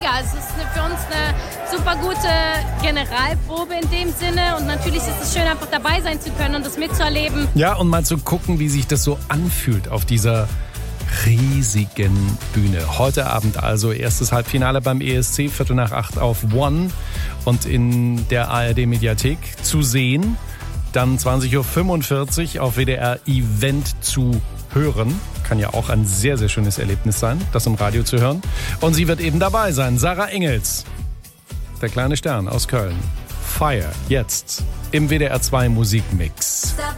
mega. Es ist für uns eine super gute Generalprobe in dem Sinne. Und natürlich ist es schön, einfach dabei sein zu können und das mitzuerleben. Ja, und mal zu gucken, wie sich das so anfühlt auf dieser riesigen Bühne. Heute Abend also erstes Halbfinale beim ESC, 7:45 auf One und in der ARD-Mediathek zu sehen. Dann 20:45 Uhr auf WDR Event zu hören. Kann ja auch ein sehr, sehr schönes Erlebnis sein, das im Radio zu hören. Und sie wird eben dabei sein. Sarah Engels, der kleine Stern aus Köln. Fire, jetzt im WDR 2 Musikmix. Stop